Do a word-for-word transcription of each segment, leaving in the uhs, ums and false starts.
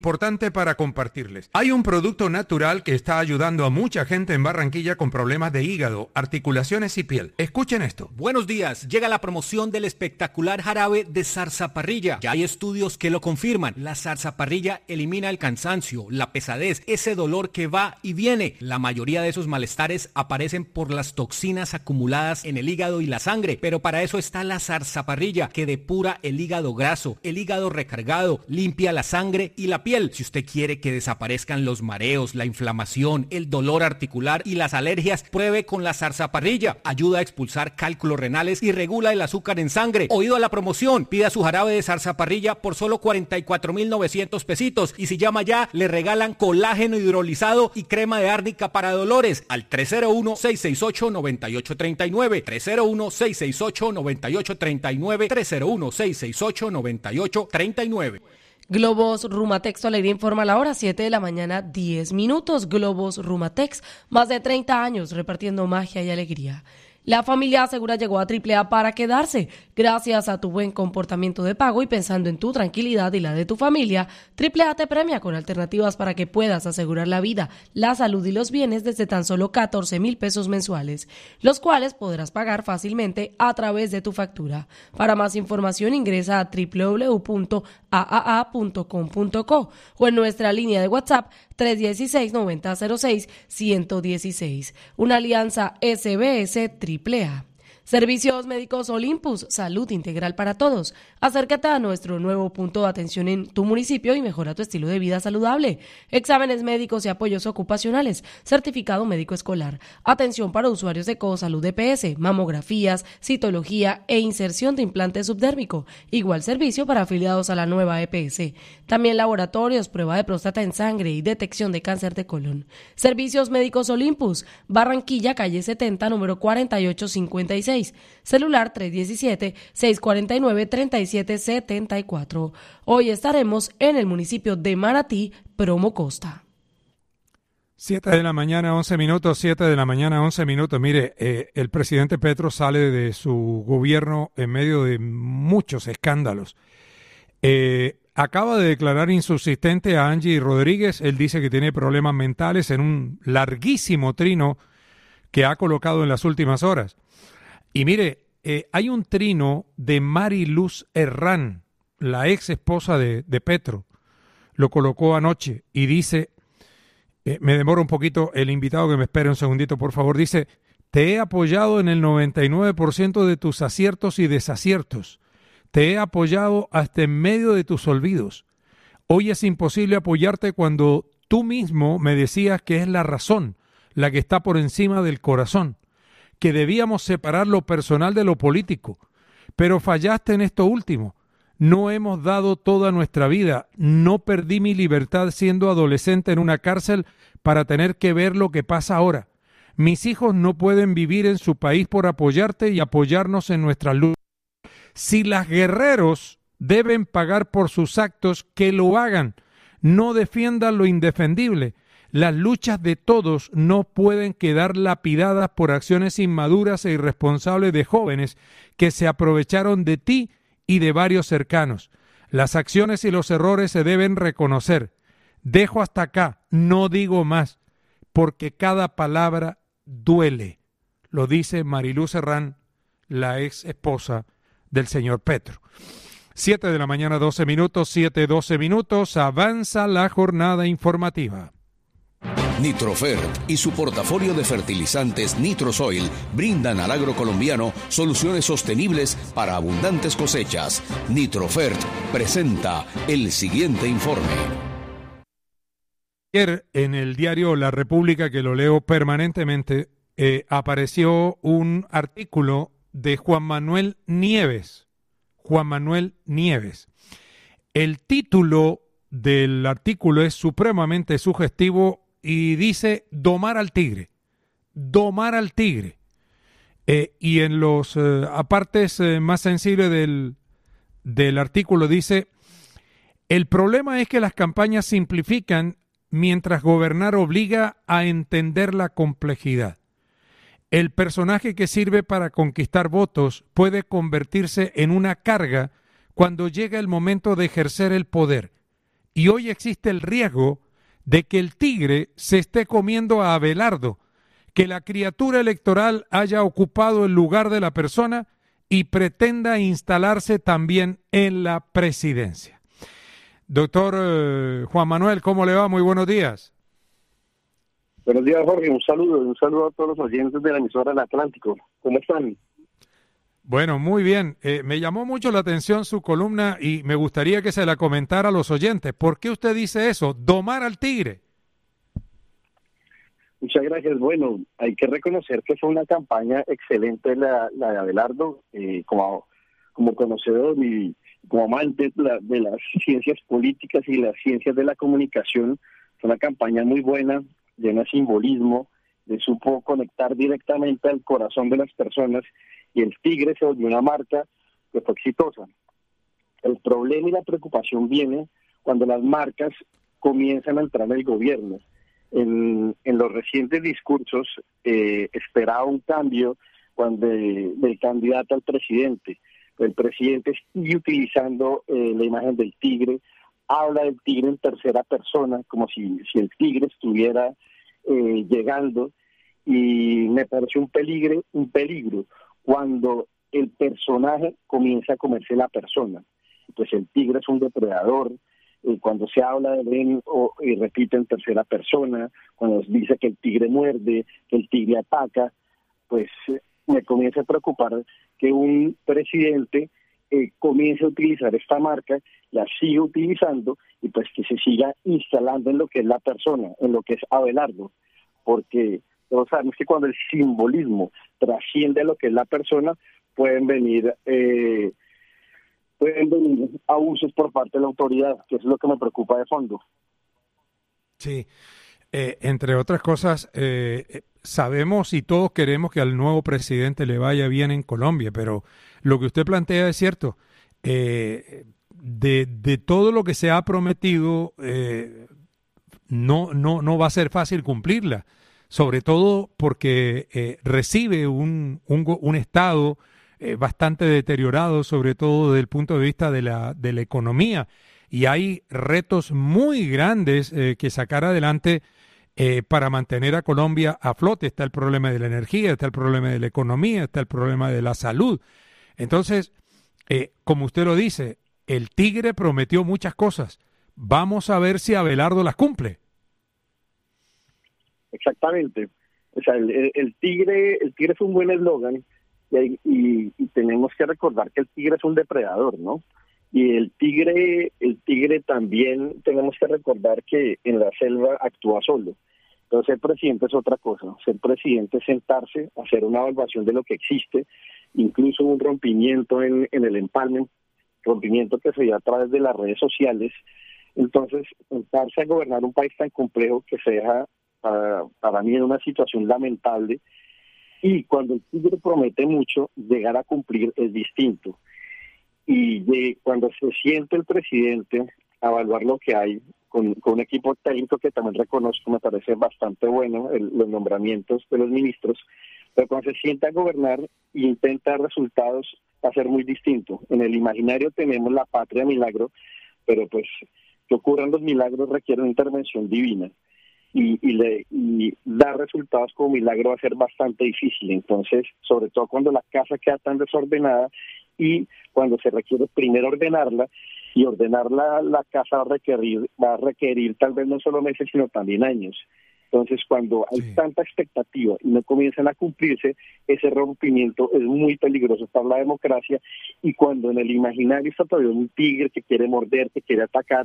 Importante para compartirles. Hay un producto natural que está ayudando a mucha gente en Barranquilla con problemas de hígado, articulaciones y piel. Escuchen esto. Buenos días. Llega la promoción del espectacular jarabe de zarzaparrilla. Ya hay estudios que lo confirman. La zarzaparrilla elimina el cansancio, la pesadez, ese dolor que va y viene. La mayoría de esos malestares aparecen por las toxinas acumuladas en el hígado y la sangre. Pero para eso está la zarzaparrilla, que depura el hígado graso, el hígado recargado, limpia la sangre y la piel. Si usted quiere que desaparezcan los mareos, la inflamación, el dolor articular y las alergias, pruebe con la zarzaparrilla. Ayuda a expulsar cálculos renales y regula el azúcar en sangre. Oído a la promoción, pida su jarabe de zarzaparrilla por solo cuarenta y cuatro mil novecientos pesitos. Y si llama ya, le regalan colágeno hidrolizado y crema de árnica para dolores al tres cero uno, seis seis ocho, nueve ocho tres nueve, tres cero uno, seis seis ocho, nueve ocho tres nueve, tres cero uno, seis seis ocho, nueve ocho tres nueve. Globos Rumatex, Alegría informa la hora, siete de la mañana, diez minutos. Globos Rumatex, más de treinta años repartiendo magia y alegría. La familia Segura llegó a Triple A para quedarse. Gracias a tu buen comportamiento de pago y pensando en tu tranquilidad y la de tu familia, Triple A te premia con alternativas para que puedas asegurar la vida, la salud y los bienes desde tan solo catorce mil pesos mensuales, los cuales podrás pagar fácilmente a través de tu factura. Para más información ingresa a doble u doble u doble u punto a a a punto com punto co o en nuestra línea de WhatsApp tres uno seis, nueve cero cero seis, uno uno seis. Una alianza S B S Triple A. Servicios Médicos Olympus, salud integral para todos. Acércate a nuestro nuevo punto de atención en tu municipio y mejora tu estilo de vida saludable. Exámenes médicos y apoyos ocupacionales, certificado médico escolar, atención para usuarios de CoSalud D P S, mamografías, citología e inserción de implante subdérmico. Igual servicio para afiliados a la nueva E P S. También laboratorios, prueba de próstata en sangre y detección de cáncer de colon. Servicios Médicos Olympus, Barranquilla, calle setenta, número cuarenta y ocho cincuenta y seis. Celular tres uno siete, seis cuatro nueve, tres siete siete cuatro. Hoy estaremos en el municipio de Manatí, Promo Costa. siete de la mañana, once minutos, siete de la mañana, once minutos. Mire, eh, el presidente Petro sale de su gobierno en medio de muchos escándalos. Eh, acaba de declarar insubsistente a Angie Rodríguez. Él dice que tiene problemas mentales en un larguísimo trino que ha colocado en las últimas horas. Y mire, eh, hay un trino de Mariluz Herrán, la ex esposa de, de Petro, lo colocó anoche y dice, eh, me demoro un poquito, el invitado que me espere un segundito, por favor, dice, te he apoyado en el noventa y nueve por ciento de tus aciertos y desaciertos, te he apoyado hasta en medio de tus olvidos. Hoy es imposible apoyarte cuando tú mismo me decías que es la razón la que está por encima del corazón, que debíamos separar lo personal de lo político, pero fallaste en esto último. No hemos dado toda nuestra vida, no perdí mi libertad siendo adolescente en una cárcel para tener que ver lo que pasa ahora. Mis hijos no pueden vivir en su país por apoyarte y apoyarnos en nuestra lucha. Si las guerreros deben pagar por sus actos, que lo hagan. No defiendan lo indefendible. Las luchas de todos no pueden quedar lapidadas por acciones inmaduras e irresponsables de jóvenes que se aprovecharon de ti y de varios cercanos. Las acciones y los errores se deben reconocer. Dejo hasta acá, no digo más, porque cada palabra duele. Lo dice Mariluz Herrán, la ex esposa del señor Petro. Siete de la mañana, doce minutos, siete, doce minutos, avanza la jornada informativa. Nitrofert y su portafolio de fertilizantes Nitrosoil brindan al agro colombiano soluciones sostenibles para abundantes cosechas. Nitrofert presenta el siguiente informe. Ayer en el diario La República, que lo leo permanentemente, eh, apareció un artículo de Juan Manuel Nieves. Juan Manuel Nieves. El título del artículo es supremamente sugestivo y dice domar al tigre, domar al tigre. Eh, y en los eh, apartes eh, más sensibles del, del artículo dice, el problema es que las campañas simplifican mientras gobernar obliga a entender la complejidad. El personaje que sirve para conquistar votos puede convertirse en una carga cuando llega el momento de ejercer el poder. y hoy existe el riesgo de que el tigre se esté comiendo a Abelardo, que la criatura electoral haya ocupado el lugar de la persona y pretenda instalarse también en la presidencia. Doctor eh, Juan Manuel, ¿cómo le va? Muy buenos días. Buenos días, Jorge. Un saludo, un saludo a todos los oyentes de la emisora del Atlántico. ¿Cómo están? Bueno, muy bien. Eh, me llamó mucho la atención su columna y me gustaría que se la comentara a los oyentes. ¿Por qué usted dice eso? ¿Domar al tigre? Muchas gracias. Bueno, hay que reconocer que fue una campaña excelente la, la de Abelardo, eh, como, como conocedor y como amante de, la, de las ciencias políticas y las ciencias de la comunicación. Fue una campaña muy buena, llena de simbolismo, le supo conectar directamente al corazón de las personas y el tigre se volvió una marca que fue exitosa. El problema y la preocupación viene cuando las marcas comienzan a entrar en el gobierno. En, en los recientes discursos eh, esperaba un cambio cuando de, del candidato al presidente. El presidente sigue utilizando eh, la imagen del tigre, habla del tigre en tercera persona, como si, si el tigre estuviera eh, llegando, y me pareció un peligro, un peligro cuando el personaje comienza a comerse la persona. Pues el tigre es un depredador. Eh, cuando se habla de él o, y repite en tercera persona, cuando se dice que el tigre muerde, que el tigre ataca, pues eh, me comienza a preocupar que un presidente eh, comience a utilizar esta marca, la siga utilizando y pues que se siga instalando en lo que es la persona, en lo que es Abelardo, porque todos sabemos que cuando el simbolismo trasciende a lo que es la persona, pueden venir... Eh, pueden venir abusos por parte de la autoridad, que es lo que me preocupa de fondo. Sí, eh, entre otras cosas, eh, sabemos y todos queremos que al nuevo presidente le vaya bien en Colombia, pero lo que usted plantea es cierto. Eh, de, de todo lo que se ha prometido, eh, no, no, no va a ser fácil cumplirla, sobre todo porque eh, recibe un, un, un Estado Eh, bastante deteriorado, sobre todo desde el punto de vista de la, de la economía. Y hay retos muy grandes eh, que sacar adelante eh, para mantener a Colombia a flote. Está el problema de la energía, está el problema de la economía, está el problema de la salud. Entonces, eh, como usted lo dice, el tigre prometió muchas cosas. Vamos a ver si Abelardo las cumple. Exactamente. O sea, el, el tigre, el tigre es un buen eslogan. Y, y, y tenemos que recordar que el tigre es un depredador, ¿no? Y el tigre, el tigre también tenemos que recordar que en la selva actúa solo. Entonces ser presidente es otra cosa. Ser presidente es sentarse, hacer una evaluación de lo que existe, incluso un rompimiento en, en el empalme, rompimiento que se dio a través de las redes sociales. Entonces, sentarse a gobernar un país tan complejo que se deja para, para mí en una situación lamentable. Y cuando el tigre promete mucho, llegar a cumplir es distinto. Y de, cuando se siente el presidente a evaluar lo que hay, con, con un equipo técnico que también reconozco, me parece bastante bueno, el, los nombramientos de los ministros, pero cuando se sienta a gobernar e intenta resultados, va a ser muy distinto. En el imaginario tenemos la patria milagro, pero pues que ocurran los milagros requiere una intervención divina. Y, y, le, y dar resultados como milagro va a ser bastante difícil. Entonces, sobre todo cuando la casa queda tan desordenada y cuando se requiere primero ordenarla, y ordenar la, la casa va a requerir, va a requerir tal vez no solo meses, sino también años. Entonces, cuando hay sí. tanta expectativa y no comienzan a cumplirse, ese rompimiento es muy peligroso para la democracia. Y cuando en el imaginario está todavía un tigre que quiere morder, que quiere atacar,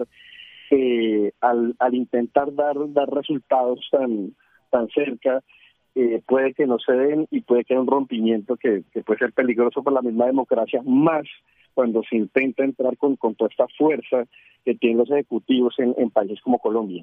Eh, al, al intentar dar dar resultados tan tan cerca, eh, puede que no se den y puede que haya un rompimiento que, que puede ser peligroso para la misma democracia, más cuando se intenta entrar con, con toda esta fuerza que tienen los ejecutivos en, en países como Colombia.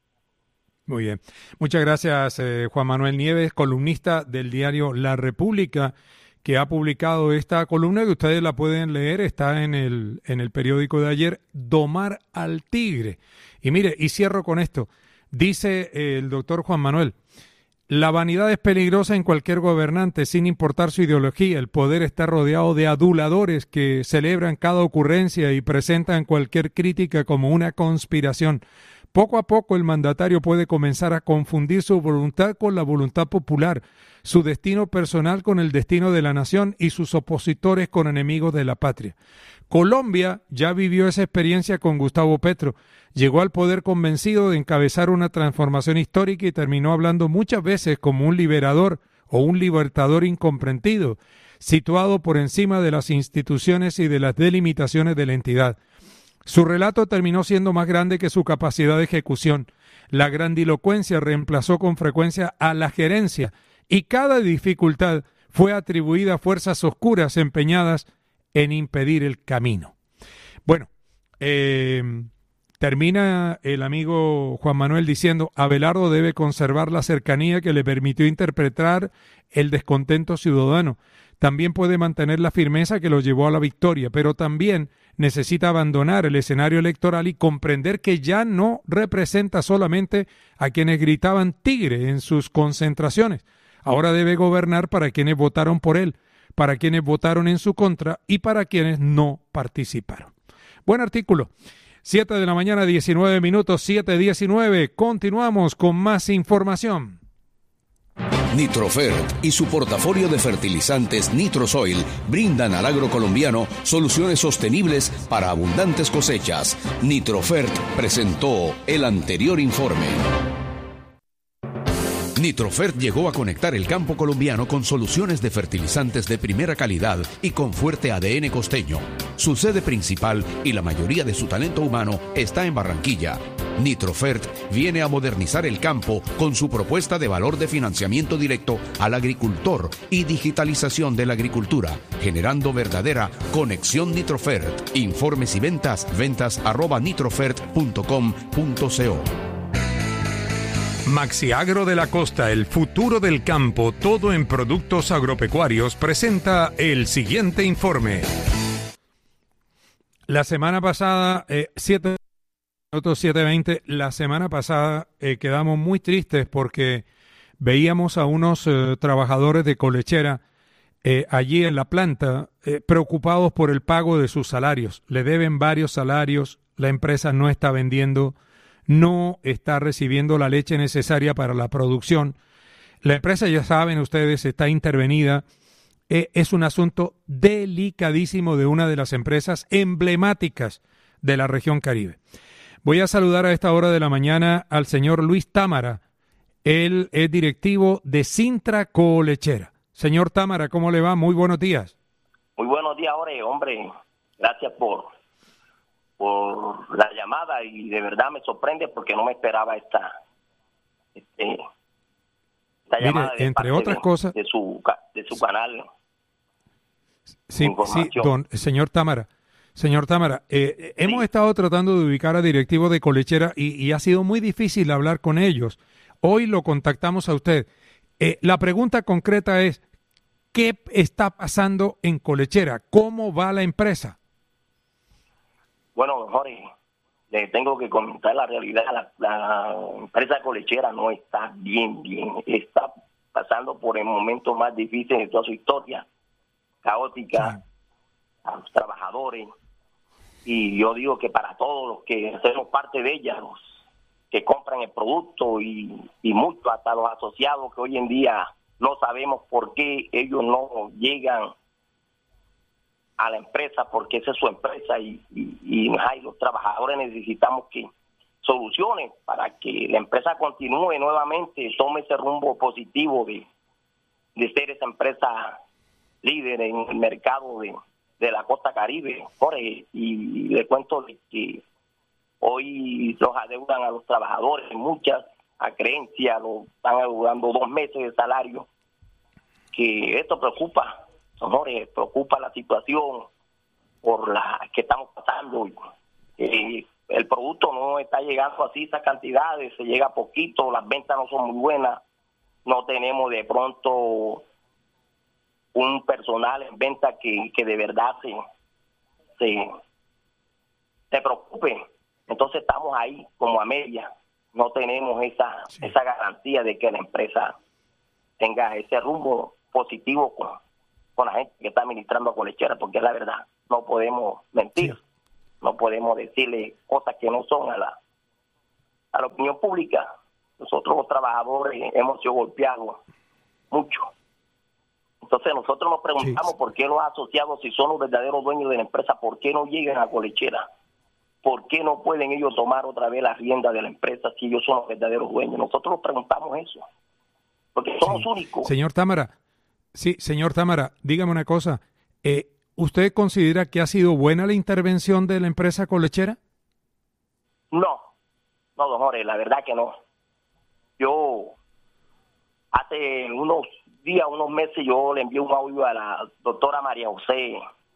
Muy bien. Muchas gracias, eh, Juan Manuel Nieves, columnista del diario La República, que ha publicado esta columna que ustedes la pueden leer, está en el, en el periódico de ayer, Domar al tigre. Y mire, y cierro con esto, dice el doctor Juan Manuel, La vanidad es peligrosa en cualquier gobernante, sin importar su ideología. El poder está rodeado de aduladores que celebran cada ocurrencia y presentan cualquier crítica como una conspiración. Poco a poco el mandatario puede comenzar a confundir su voluntad con la voluntad popular, su destino personal con el destino de la nación y sus opositores con enemigos de la patria. Colombia ya vivió esa experiencia con Gustavo Petro. Llegó al poder convencido de encabezar una transformación histórica y terminó hablando muchas veces como un liberador o un libertador incomprendido, situado por encima de las instituciones y de las delimitaciones de la entidad. Su relato terminó siendo más grande que su capacidad de ejecución. La grandilocuencia reemplazó con frecuencia a la gerencia y cada dificultad fue atribuida a fuerzas oscuras empeñadas en impedir el camino. Bueno, eh, termina el amigo Juan Manuel diciendo: Abelardo debe conservar la cercanía que le permitió interpretar el descontento ciudadano. También puede mantener la firmeza que lo llevó a la victoria, pero también necesita abandonar el escenario electoral y comprender que ya no representa solamente a quienes gritaban tigre en sus concentraciones. Ahora debe gobernar para quienes votaron por él, para quienes votaron en su contra y para quienes no participaron. Buen artículo. siete de la mañana, diecinueve minutos, siete diecinueve. Continuamos con más información. Nitrofert y su portafolio de fertilizantes Nitrosoil brindan al agro colombiano soluciones sostenibles para abundantes cosechas. Nitrofert presentó el anterior informe. Nitrofert llegó a conectar el campo colombiano con soluciones de fertilizantes de primera calidad y con fuerte A D N costeño. Su sede principal y la mayoría de su talento humano está en Barranquilla. Nitrofert viene a modernizar el campo con su propuesta de valor de financiamiento directo al agricultor y digitalización de la agricultura, generando verdadera conexión Nitrofert. Informes y ventas, ventas arroba nitrofert punto com punto co. Maxiagro de la Costa, el futuro del campo, todo en productos agropecuarios, presenta el siguiente informe. La semana pasada, eh, siete minutos siete veinte, la semana pasada eh, quedamos muy tristes porque veíamos a unos eh, trabajadores de colechera eh, allí en la planta eh, preocupados por el pago de sus salarios. Le deben varios salarios, la empresa no está vendiendo, no está recibiendo la leche necesaria para la producción. La empresa, ya saben ustedes, está intervenida. Eh, es un asunto delicadísimo de una de las empresas emblemáticas de la región Caribe. Voy a saludar a esta hora de la mañana al señor Luis Támara. Él es directivo de Sintra Colechera. Señor Támara, ¿cómo le va? Muy buenos días. Muy buenos días, Jorge. Hombre, gracias por... por la llamada y de verdad me sorprende porque no me esperaba esta, este, esta Mire, llamada de entre otras de, cosas de su de su canal. Sí, sí, don señor Támara, señor Támara, eh, sí. hemos estado tratando de ubicar a directivos de colechera y, y ha sido muy difícil hablar con ellos. Hoy lo contactamos a usted. Eh, la pregunta concreta es, ¿qué está pasando en colechera? ¿Cómo va la empresa? Bueno, Jorge, le tengo que comentar la realidad. La, la empresa colechera no está bien, bien. Está pasando por el momento más difícil de toda su historia, caótica, sí. A los trabajadores. Y yo digo que para todos los que hacemos parte de ella, los que compran el producto y, y mucho, hasta los asociados que hoy en día no sabemos por qué ellos no llegan a la empresa, porque esa es su empresa y, y, y ay, los trabajadores necesitamos que soluciones para que la empresa continúe nuevamente, tome ese rumbo positivo de, de ser esa empresa líder en el mercado de, de la costa Caribe, Jorge. Y le cuento de que hoy los adeudan a los trabajadores, muchas acreencias, lo están adeudando dos meses de salario, que esto preocupa. Señores, preocupa la situación por la que estamos pasando. Eh, el producto no está llegando así, esas cantidades, se llega poquito, las ventas no son muy buenas, no tenemos de pronto un personal en venta que, que de verdad se, se, se preocupe. Entonces estamos ahí como a media, no tenemos esa, sí. esa garantía de que la empresa tenga ese rumbo positivo con, con la gente que está administrando a Colechera, porque es la verdad, no podemos mentir, sí. no podemos decirle cosas que no son a la, a la opinión pública. Nosotros los trabajadores hemos sido golpeados mucho. Entonces nosotros nos preguntamos sí. por qué los asociados, si son los verdaderos dueños de la empresa, por qué no llegan a Colechera. ¿Por qué no pueden ellos tomar otra vez la rienda de la empresa si ellos son los verdaderos dueños? Nosotros nos preguntamos eso, porque somos sí. únicos. Señor Támara, sí, señor Támara, dígame una cosa. Eh, ¿Usted considera que ha sido buena la intervención de la empresa Colechera? No, no, don Jorge, la verdad que no. Yo, hace unos días, unos meses, yo le envié un audio a la doctora María José,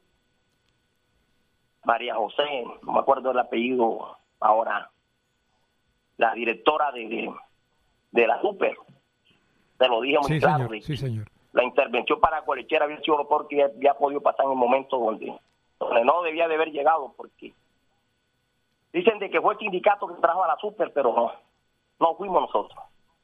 María José, no me acuerdo el apellido ahora, la directora de, de, de la Super. Se lo dije muy sí, claro. Señor, sí, señor. La intervención para Colechera había sido lo peor que había podido pasar en el momento donde, donde no debía de haber llegado, porque dicen de que fue el sindicato que trajo a la Super, pero no, no fuimos nosotros.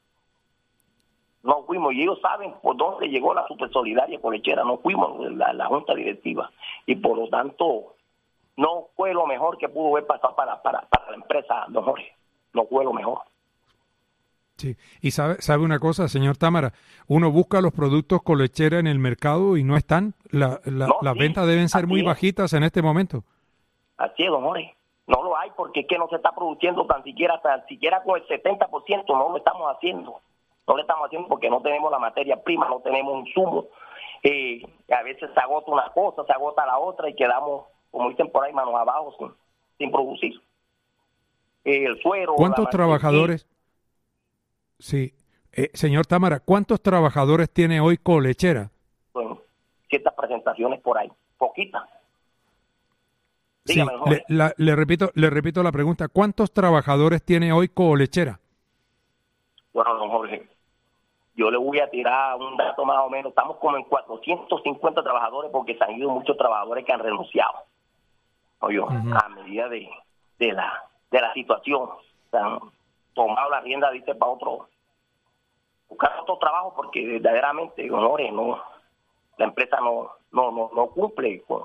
No fuimos, y ellos saben por dónde llegó la Super Solidaria Colechera, no fuimos la, la Junta Directiva, y por lo tanto no fue lo mejor que pudo haber pasado para, para, para la empresa, don Jorge. No fue lo mejor. Sí, y sabe, sabe una cosa, señor Támara, uno busca los productos Colechera en el mercado y no están. La, la, no, las sí, ventas deben ser muy es. bajitas en este momento. Así es, don Jorge. No lo hay porque es que no se está produciendo tan siquiera, tan siquiera con el setenta por ciento, no lo estamos haciendo. No lo estamos haciendo porque no tenemos la materia prima, no tenemos insumos. Eh, a veces se agota una cosa, se agota la otra y quedamos, como dicen por ahí, manos abajo sin, sin producir. Eh, el suero. ¿Cuántos trabajadores? Sí. Eh, señor Támara, ¿cuántos trabajadores tiene hoy Colechera? Bueno, ciertas presentaciones por ahí, poquitas. Dígame, sí, le, la, le repito, le repito la pregunta, ¿cuántos trabajadores tiene hoy Colechera? Bueno, don Jorge, yo le voy a tirar un dato más o menos, estamos como en cuatrocientos cincuenta trabajadores porque se han ido muchos trabajadores que han renunciado. Oye, uh-huh. a medida de, de la de la situación, se han tomado la rienda, dice, para otro, buscar otro trabajo porque verdaderamente, don Jorge, no, la empresa no, no, no, no cumple con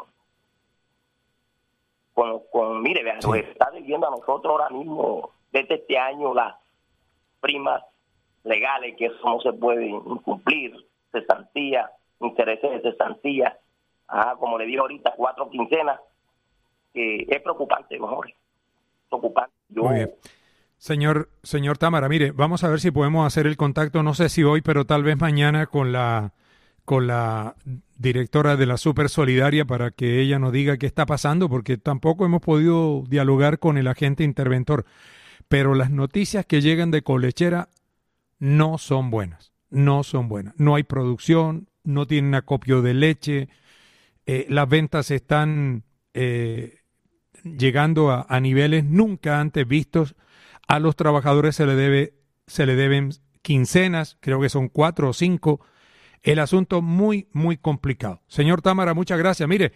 Con, con, mire, vean, sí. Nos está debiendo a nosotros ahora mismo, desde este año, las primas legales, que eso no se puede incumplir, cesantía, intereses de cesantía, ajá, como le dije ahorita, cuatro quincenas, que es preocupante, mejor, preocupante. Yo, Muy bien. Señor, señor Támara, mire, vamos a ver si podemos hacer el contacto, no sé si hoy, pero tal vez mañana con la... con la directora de la Super Solidaria para que ella nos diga qué está pasando, porque tampoco hemos podido dialogar con el agente interventor. Pero las noticias que llegan de Colechera no son buenas, no son buenas. No hay producción, no tienen acopio de leche, eh, las ventas están eh, llegando a, a niveles nunca antes vistos. A los trabajadores se le debe, se le deben quincenas, creo que son cuatro o cinco. El asunto muy, muy complicado. Señor Támara, muchas gracias. Mire,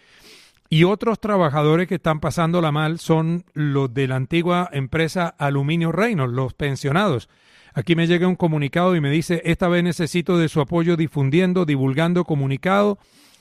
y otros trabajadores que están pasándola mal son los de la antigua empresa Aluminio Reynolds, los pensionados. Aquí me llega un comunicado y me dice, esta vez necesito de su apoyo difundiendo, divulgando comunicado.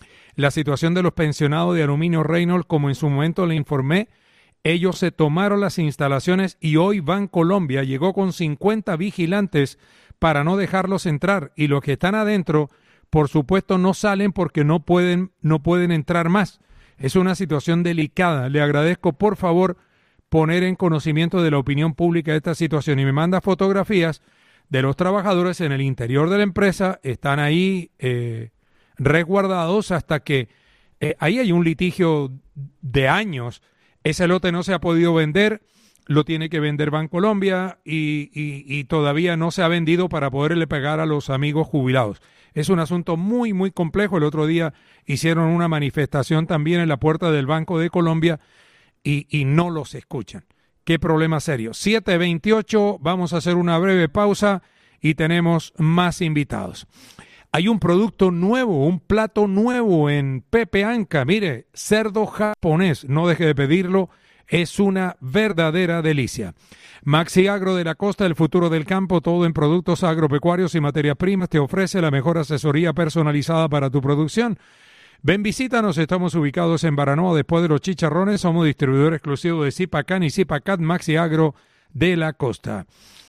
La situación de los pensionados de Aluminio Reynolds, como en su momento le informé, ellos se tomaron las instalaciones y hoy Bancolombia llegó con cincuenta vigilantes para no dejarlos entrar. Y los que están adentro, por supuesto, no salen porque no pueden, no pueden entrar más. Es una situación delicada. Le agradezco, por favor, poner en conocimiento de la opinión pública esta situación. Y me manda fotografías de los trabajadores en el interior de la empresa. Están ahí eh, resguardados hasta que... Eh, ahí hay un litigio de años. Ese lote no se ha podido vender. Lo tiene que vender Bancolombia y, y, y todavía no se ha vendido para poderle pagar a los amigos jubilados. Es un asunto muy, muy complejo. El otro día hicieron una manifestación también en la puerta del Banco de Colombia y, y no los escuchan. Qué problema serio. siete veintiocho, vamos a hacer una breve pausa y tenemos más invitados. Hay un producto nuevo, un plato nuevo en Pepe Anca. Mire, cerdo japonés. No deje de pedirlo. es una verdadera delicia. Maxi Agro de la Costa, el futuro del campo, todo en productos agropecuarios y materias primas, te ofrece la mejor asesoría personalizada para tu producción. Ven, visítanos, estamos ubicados en Baranoa, después de los Chicharrones, somos distribuidor exclusivo de Zipacan y Zipacat Maxi Agro de la Costa.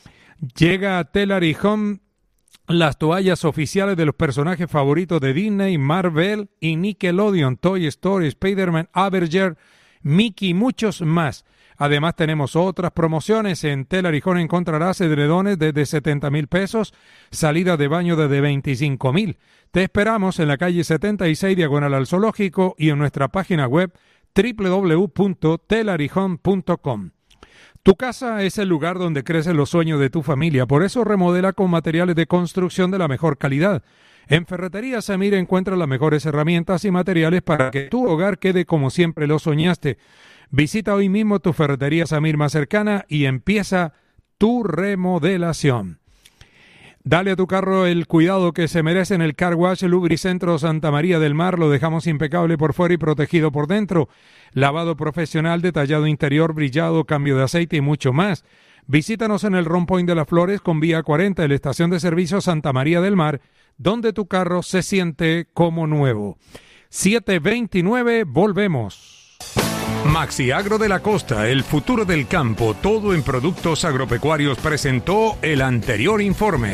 Llega a Telar y Home, las toallas oficiales de los personajes favoritos de Disney, Marvel y Nickelodeon, Toy Story, Spider-Man, Avenger, Mickey y muchos más. Además tenemos otras promociones. En Telar y Home encontrarás edredones desde setenta mil pesos, salida de baño desde veinticinco mil. Te esperamos en la calle setenta y seis, diagonal al Zoológico, y en nuestra página web doble u doble u doble u punto telar y home punto com. Tu casa es el lugar donde crecen los sueños de tu familia, por eso remodela con materiales de construcción de la mejor calidad. En Ferretería Samir encuentras las mejores herramientas y materiales para que tu hogar quede como siempre lo soñaste. Visita hoy mismo tu Ferretería Samir más cercana y empieza tu remodelación. Dale a tu carro el cuidado que se merece en el Car Wash Lubricentro Santa María del Mar. Lo dejamos impecable por fuera y protegido por dentro. Lavado profesional, detallado interior, brillado, cambio de aceite y mucho más. Visítanos en el Ron Point de las Flores con vía cuarenta de la estación de servicio Santa María del Mar, donde tu carro se siente como nuevo. siete veintinueve, volvemos. Maxi Agro de la Costa, el futuro del campo, todo en productos agropecuarios, presentó el anterior informe.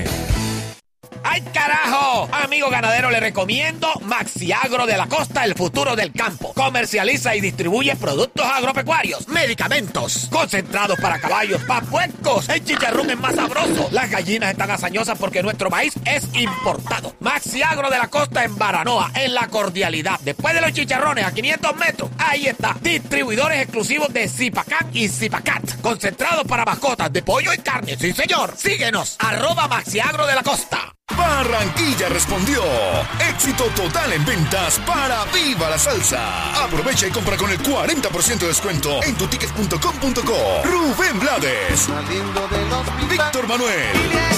¡Ay, carajo! Amigo ganadero, le recomiendo Maxi Agro de la Costa, el futuro del campo. Comercializa y distribuye productos agropecuarios, medicamentos, concentrados para caballos, para puercos. El chicharrón es más sabroso. Las gallinas están hazañosas porque nuestro maíz es importado. Maxi Agro de la Costa en Baranoa, en La Cordialidad. Después de los chicharrones, a quinientos metros, ahí está. Distribuidores exclusivos de Zipacan y Zipacat. Concentrados para mascotas de pollo y carne. Sí, señor. Síguenos. Arroba Maxi Agro de la Costa. Barranquilla respondió. Éxito total en ventas para Viva la Salsa. Aprovecha y compra con el cuarenta por ciento de descuento en tutickets punto com punto co. Rubén Blades, Víctor Manuel,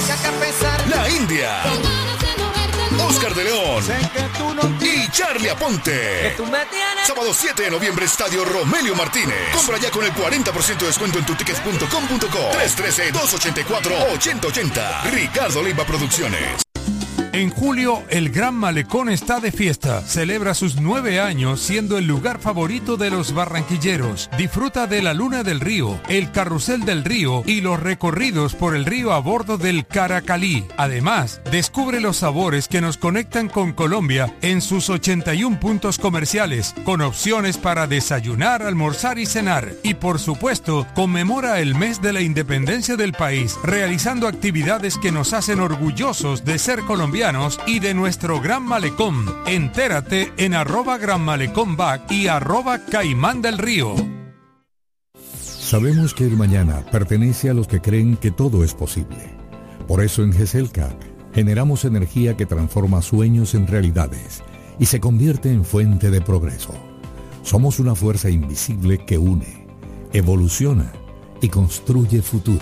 La India, Oscar de León y Charlie Aponte. Sábado siete de noviembre, Estadio Romelio Martínez. Compra ya con el cuarenta por ciento de descuento en tutickets punto com punto co. tres uno tres, dos ocho cuatro, ocho cero ocho cero. Ricardo Leiva Producciones. En julio, el Gran Malecón está de fiesta. Celebra sus nueve años siendo el lugar favorito de los barranquilleros. Disfruta de la Luna del Río, el Carrusel del Río y los recorridos por el río a bordo del Caracalí. Además, descubre los sabores que nos conectan con Colombia en sus ochenta y un puntos comerciales, con opciones para desayunar, almorzar y cenar. Y por supuesto, conmemora el mes de la independencia del país, realizando actividades que nos hacen orgullosos de ser colombianos y de nuestro Gran Malecón. Entérate en arroba Gran Malecón Back y arroba Caimán del Río. Sabemos que el mañana pertenece a los que creen que todo es posible. Por eso en GESELCA generamos energía que transforma sueños en realidades y se convierte en fuente de progreso. Somos una fuerza invisible que une, evoluciona y construye futuro.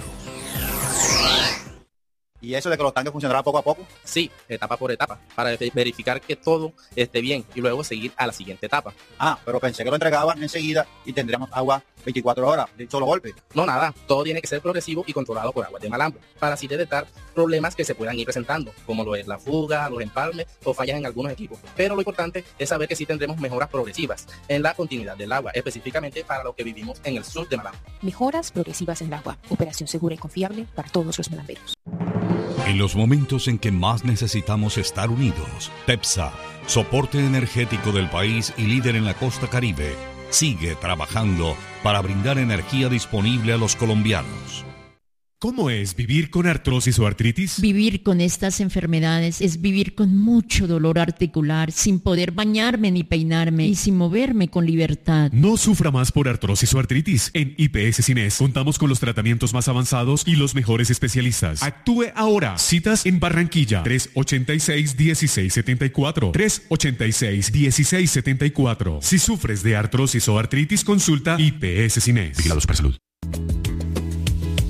¿Y eso de que los tanques funcionará poco a poco? Sí, etapa por etapa, para verificar que todo esté bien y luego seguir a la siguiente etapa. Ah, pero pensé que lo entregaban enseguida y tendríamos agua veinticuatro horas de un solo golpe. No, nada, todo tiene que ser progresivo y controlado por aguas de Malambo, para así detectar problemas que se puedan ir presentando, como lo es la fuga, los empalmes o fallas en algunos equipos. Pero lo importante es saber que sí tendremos mejoras progresivas en la continuidad del agua, específicamente para los que vivimos en el sur de Malambo. Mejoras progresivas en el agua, operación segura y confiable para todos los malamberos. En los momentos en que más necesitamos estar unidos, TEPSA, soporte energético del país y líder en la costa Caribe, sigue trabajando para brindar energía disponible a los colombianos. ¿Cómo es vivir con artrosis o artritis? Vivir con estas enfermedades es vivir con mucho dolor articular, sin poder bañarme ni peinarme y sin moverme con libertad. No sufra más por artrosis o artritis. En I P S Cines contamos con los tratamientos más avanzados y los mejores especialistas. Actúe ahora. Citas en Barranquilla. tres ocho seis, uno seis siete cuatro. tres ocho seis, uno seis siete cuatro. Si sufres de artrosis o artritis, consulta I P S Cines. Vigilados para salud.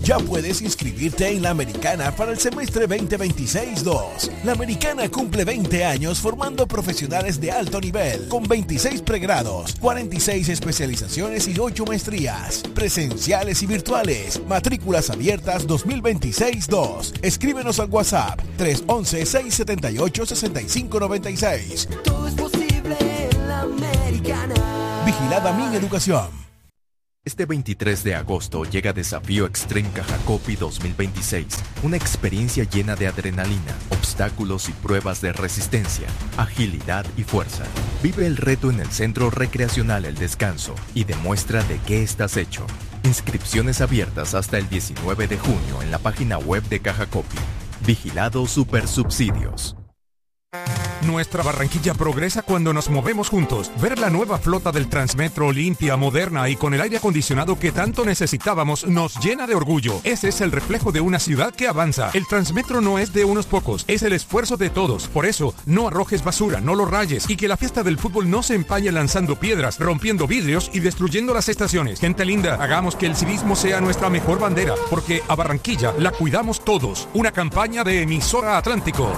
Ya puedes inscribirte en la Americana para el semestre veinte veintiséis dos. La Americana cumple veinte años formando profesionales de alto nivel, con veintiséis pregrados, cuarenta y seis especializaciones y ocho maestrías, presenciales y virtuales. Matrículas abiertas dos mil veintiséis dos. Escríbenos al WhatsApp tres once, seis setenta y ocho, sesenta y cinco noventa y seis. Todo es posible en la Americana. Vigilada Mi Educación. Este veintitrés de agosto llega Desafío Extreme Cajacopi dos mil veintiséis, una experiencia llena de adrenalina, obstáculos y pruebas de resistencia, agilidad y fuerza. Vive el reto en el Centro Recreacional El Descanso y demuestra de qué estás hecho. Inscripciones abiertas hasta el diecinueve de junio en la página web de Cajacopi. Vigilado Supersubsidios. Nuestra Barranquilla progresa cuando nos movemos juntos. Ver la nueva flota del Transmetro limpia, moderna y con el aire acondicionado que tanto necesitábamos nos llena de orgullo. Ese es el reflejo de una ciudad que avanza. El Transmetro no es de unos pocos, es el esfuerzo de todos. Por eso, no arrojes basura, no lo rayes y que la fiesta del fútbol no se empañe lanzando piedras, rompiendo vidrios y destruyendo las estaciones. Gente linda, hagamos que el civismo sea nuestra mejor bandera, porque a Barranquilla la cuidamos todos. Una campaña de Emisora Atlántico.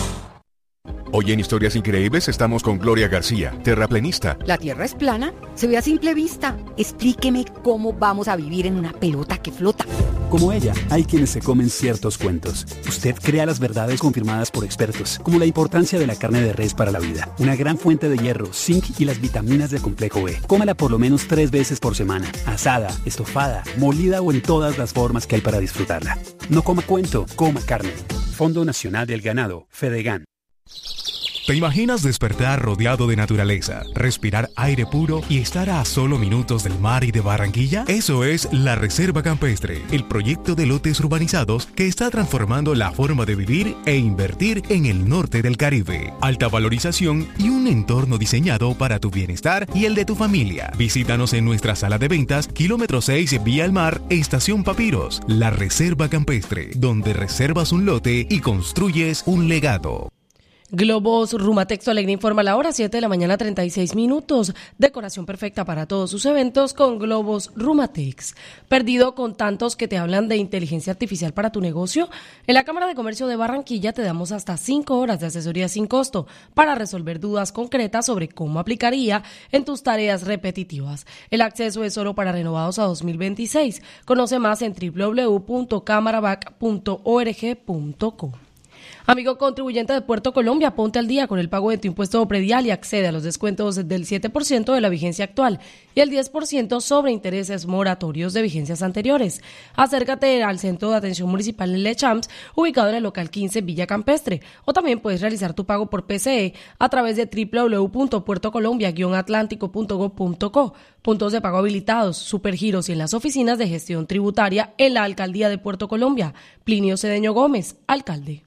Hoy en Historias Increíbles estamos con Gloria García, terraplenista. ¿La Tierra es plana? Se ve a simple vista. Explíqueme cómo vamos a vivir en una pelota que flota. Como ella, hay quienes se comen ciertos cuentos. Usted crea las verdades confirmadas por expertos, como la importancia de la carne de res para la vida, una gran fuente de hierro, zinc y las vitaminas del complejo B. Cómala por lo menos tres veces por semana, asada, estofada, molida o en todas las formas que hay para disfrutarla. No coma cuento, coma carne. Fondo Nacional del Ganado, Fedegan. ¿Te imaginas despertar rodeado de naturaleza, respirar aire puro y estar a solo minutos del mar y de Barranquilla? Eso es la Reserva Campestre, el proyecto de lotes urbanizados que está transformando la forma de vivir e invertir en el norte del Caribe. Alta valorización y un entorno diseñado para tu bienestar y el de tu familia. Visítanos en nuestra sala de ventas, kilómetro seis Vía al Mar, Estación Papiros. La Reserva Campestre, donde reservas un lote y construyes un legado. Globos Rumatex Alegría informa la hora, siete de la mañana, treinta y seis minutos. Decoración perfecta para todos sus eventos con Globos Rumatex. ¿Perdido con tantos que te hablan de inteligencia artificial para tu negocio? En la Cámara de Comercio de Barranquilla te damos hasta cinco horas de asesoría sin costo para resolver dudas concretas sobre cómo aplicaría en tus tareas repetitivas. El acceso es solo para renovados a dos mil veintiséis. Conoce más en doble u doble u doble u punto cámarabac punto org punto co. Amigo contribuyente de Puerto Colombia, ponte al día con el pago de tu impuesto predial y accede a los descuentos del siete por ciento de la vigencia actual y el diez por ciento sobre intereses moratorios de vigencias anteriores. Acércate al Centro de Atención Municipal en Lechamps, ubicado en el local quince Villa Campestre, o también puedes realizar tu pago por P C E a través de doble u doble u doble u punto puerto colombia guion atlántico punto gob punto co. Puntos de pago habilitados, supergiros y en las oficinas de gestión tributaria en la Alcaldía de Puerto Colombia. Plinio Cedeño Gómez, alcalde.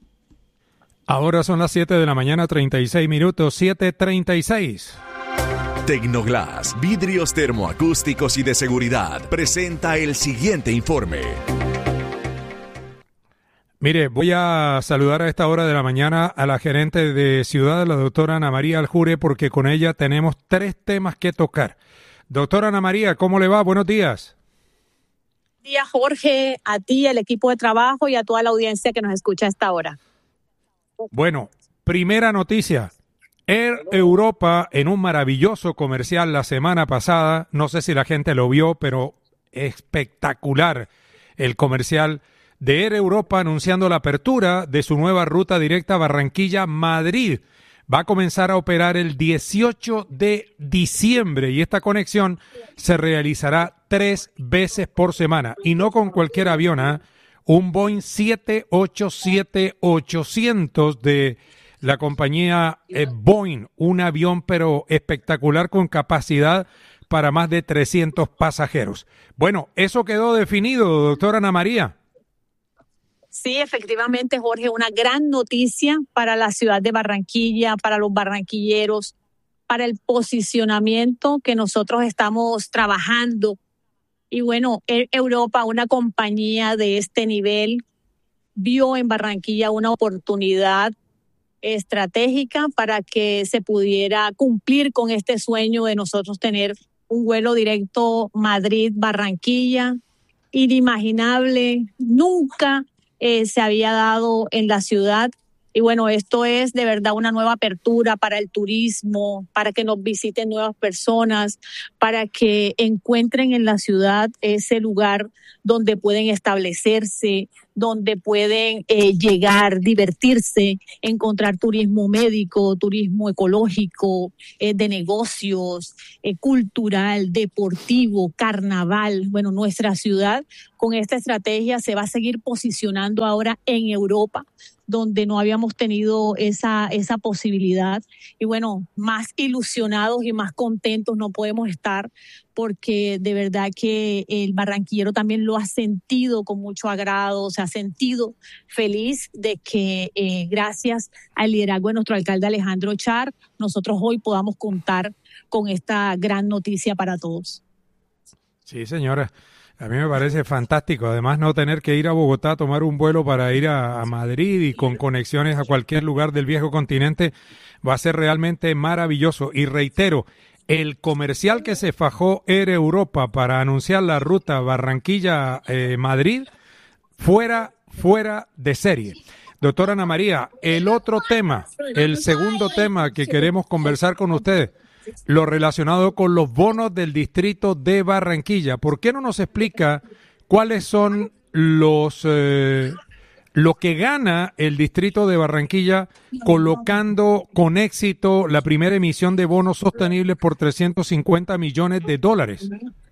Ahora son las siete de la mañana, treinta y seis minutos, siete treinta y seis. Tecnoglass, vidrios termoacústicos y de seguridad, presenta el siguiente informe. Mire, voy a saludar a esta hora de la mañana a la gerente de Ciudad, la doctora Ana María Aljure, porque con ella tenemos tres temas que tocar. Doctora Ana María, ¿cómo le va? Buenos días. Buenos días, Jorge, a ti, al equipo de trabajo y a toda la audiencia que nos escucha a esta hora. Bueno, primera noticia. Air Europa, en un maravilloso comercial la semana pasada, no sé si la gente lo vio, pero espectacular el comercial de Air Europa anunciando la apertura de su nueva ruta directa Barranquilla-Madrid. Va a comenzar a operar el dieciocho de diciembre y esta conexión se realizará tres veces por semana y no con cualquier avión, ¿eh? Un Boeing siete ochenta y siete ochocientos de la compañía eh, Boeing, un avión pero espectacular con capacidad para más de trescientos pasajeros. Bueno, eso quedó definido, doctora Ana María. Sí, efectivamente, Jorge, una gran noticia para la ciudad de Barranquilla, para los barranquilleros, para el posicionamiento que nosotros estamos trabajando. Y bueno, Air Europa, una compañía de este nivel, vio en Barranquilla una oportunidad estratégica para que se pudiera cumplir con este sueño de nosotros tener un vuelo directo Madrid-Barranquilla inimaginable, nunca eh, se había dado en la ciudad. Y bueno, esto es de verdad una nueva apertura para el turismo, para que nos visiten nuevas personas, para que encuentren en la ciudad ese lugar donde pueden establecerse, donde pueden eh, llegar, divertirse, encontrar turismo médico, turismo ecológico, eh, de negocios, eh, cultural, deportivo, carnaval. Bueno, nuestra ciudad con esta estrategia se va a seguir posicionando ahora en Europa, donde no habíamos tenido esa, esa posibilidad. Y bueno, más ilusionados y más contentos no podemos estar, porque de verdad que el barranquillero también lo ha sentido con mucho agrado, se ha sentido feliz de que eh, gracias al liderazgo de nuestro alcalde Alejandro Char, nosotros hoy podamos contar con esta gran noticia para todos. Sí, señora. A mí me parece fantástico, además no tener que ir a Bogotá a tomar un vuelo para ir a, a Madrid y con conexiones a cualquier lugar del viejo continente va a ser realmente maravilloso. Y reitero, el comercial que se fajó Air Europa para anunciar la ruta Barranquilla-Madrid, fuera, fuera de serie. Doctora Ana María, el otro tema, el segundo tema que queremos conversar con ustedes, lo relacionado con los bonos del distrito de Barranquilla. ¿Por qué no nos explica cuáles son los eh, lo que gana el distrito de Barranquilla colocando con éxito la primera emisión de bonos sostenibles por trescientos cincuenta millones de dólares?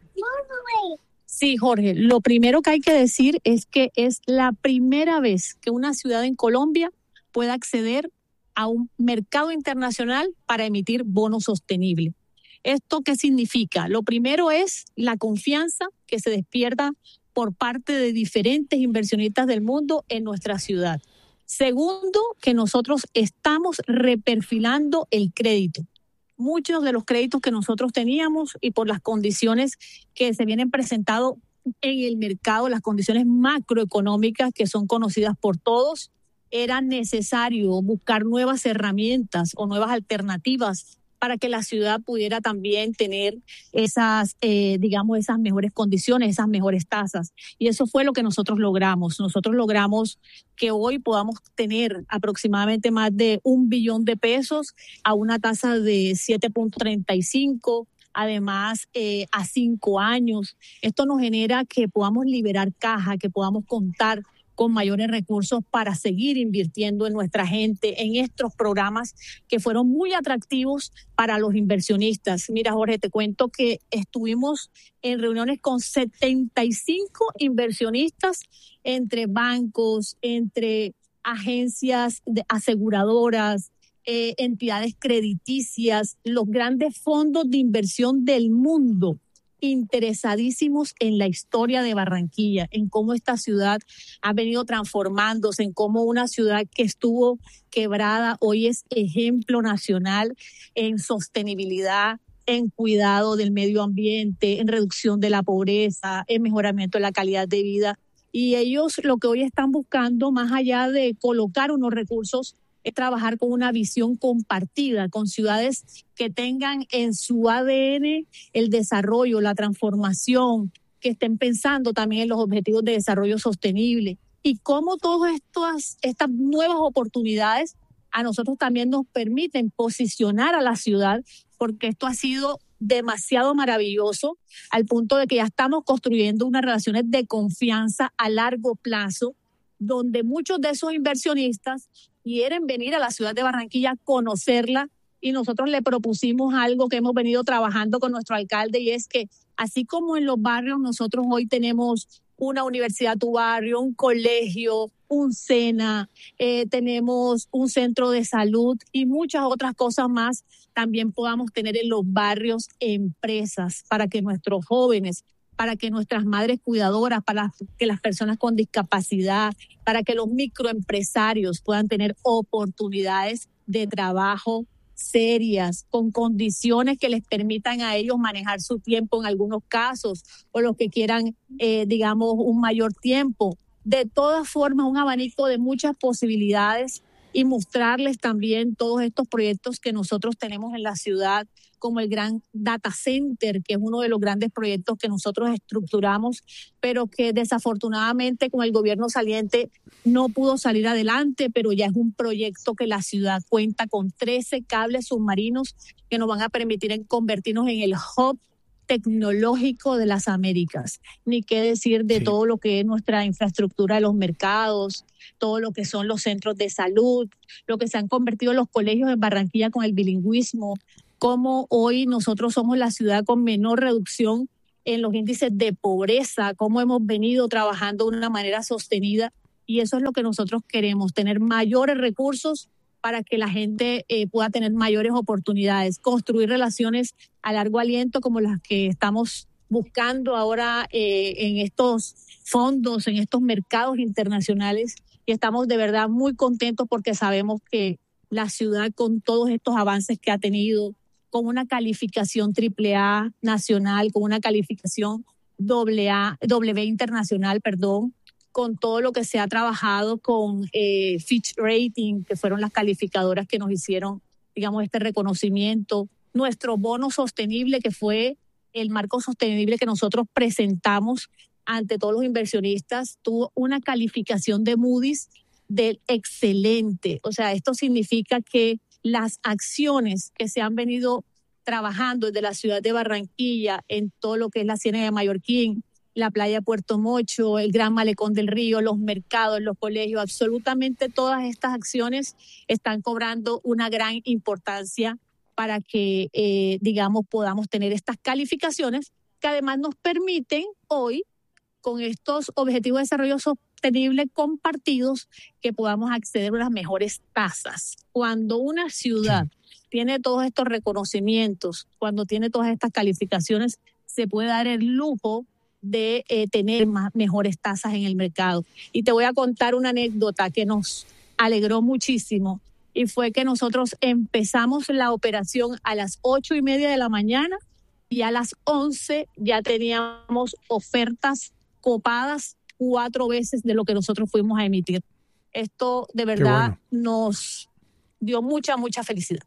Sí, Jorge, lo primero que hay que decir es que es la primera vez que una ciudad en Colombia pueda acceder a un mercado internacional para emitir bonos sostenibles. ¿Esto qué significa? Lo primero es la confianza que se despierta por parte de diferentes inversionistas del mundo en nuestra ciudad. Segundo, que nosotros estamos reperfilando el crédito. Muchos de los créditos que nosotros teníamos y por las condiciones que se vienen presentando en el mercado, las condiciones macroeconómicas que son conocidas por todos, era necesario buscar nuevas herramientas o nuevas alternativas para que la ciudad pudiera también tener esas, eh, digamos, esas mejores condiciones, esas mejores tasas. Y eso fue lo que nosotros logramos. Nosotros logramos que hoy podamos tener aproximadamente más de un billón de pesos a una tasa de siete punto treinta y cinco, además eh, a cinco años. Esto nos genera que podamos liberar caja, que podamos contar con mayores recursos para seguir invirtiendo en nuestra gente, en estos programas que fueron muy atractivos para los inversionistas. Mira, Jorge, te cuento que estuvimos en reuniones con setenta y cinco inversionistas, entre bancos, entre agencias de aseguradoras, eh, entidades crediticias, los grandes fondos de inversión del mundo, interesadísimos en la historia de Barranquilla, en cómo esta ciudad ha venido transformándose, en cómo una ciudad que estuvo quebrada hoy es ejemplo nacional en sostenibilidad, en cuidado del medio ambiente, en reducción de la pobreza, en mejoramiento de la calidad de vida. Y ellos lo que hoy están buscando, más allá de colocar unos recursos, es trabajar con una visión compartida, con ciudades que tengan en su A D N el desarrollo, la transformación, que estén pensando también en los objetivos de desarrollo sostenible. Y cómo todas estas, estas nuevas oportunidades a nosotros también nos permiten posicionar a la ciudad, porque esto ha sido demasiado maravilloso, al punto de que ya estamos construyendo unas relaciones de confianza a largo plazo, donde muchos de esos inversionistas quieren venir a la ciudad de Barranquilla, conocerla, y nosotros le propusimos algo que hemos venido trabajando con nuestro alcalde, y es que así como en los barrios nosotros hoy tenemos una universidad tu barrio, un colegio, un SENA, eh, tenemos un centro de salud y muchas otras cosas más, también podamos tener en los barrios empresas para que nuestros jóvenes, para que nuestras madres cuidadoras, para que las personas con discapacidad, para que los microempresarios puedan tener oportunidades de trabajo serias, con condiciones que les permitan a ellos manejar su tiempo en algunos casos, o los que quieran, eh, digamos, un mayor tiempo. De todas formas, un abanico de muchas posibilidades y mostrarles también todos estos proyectos que nosotros tenemos en la ciudad, como el Gran Data Center, que es uno de los grandes proyectos que nosotros estructuramos, pero que desafortunadamente con el gobierno saliente no pudo salir adelante, pero ya es un proyecto que la ciudad cuenta con trece cables submarinos que nos van a permitir en convertirnos en el hub tecnológico de las Américas. Ni qué decir de sí. todo lo que es nuestra infraestructura de los mercados, todo lo que son los centros de salud, lo que se han convertido los colegios en Barranquilla con el bilingüismo, cómo hoy nosotros somos la ciudad con menor reducción en los índices de pobreza, cómo hemos venido trabajando de una manera sostenida, y eso es lo que nosotros queremos, tener mayores recursos para que la gente eh, pueda tener mayores oportunidades, construir relaciones a largo aliento como las que estamos buscando ahora eh, en estos fondos, en estos mercados internacionales, y estamos de verdad muy contentos porque sabemos que la ciudad, con todos estos avances que ha tenido, con una calificación triple A nacional, con una calificación doble A, doble B internacional, perdón, con todo lo que se ha trabajado con eh, Fitch Rating, que fueron las calificadoras que nos hicieron, digamos, este reconocimiento, nuestro bono sostenible, que fue el marco sostenible que nosotros presentamos ante todos los inversionistas, tuvo una calificación de Moody's del excelente. O sea, esto significa que las acciones que se han venido trabajando desde la ciudad de Barranquilla en todo lo que es la Ciénaga de Mallorquín, la playa de Puerto Mocho, el Gran Malecón del Río, los mercados, los colegios, absolutamente todas estas acciones están cobrando una gran importancia para que, eh, digamos, podamos tener estas calificaciones que además nos permiten hoy, con estos objetivos de desarrollo sostenible compartidos, que podamos acceder a unas mejores tasas. Cuando una ciudad sí. tiene todos estos reconocimientos, cuando tiene todas estas calificaciones, se puede dar el lujo de eh, tener más, mejores tasas en el mercado. Y te voy a contar una anécdota que nos alegró muchísimo, y fue que nosotros empezamos la operación a las ocho y media de la mañana y a las once ya teníamos ofertas copadas cuatro veces de lo que nosotros fuimos a emitir. Esto de verdad bueno. nos dio mucha, mucha felicidad.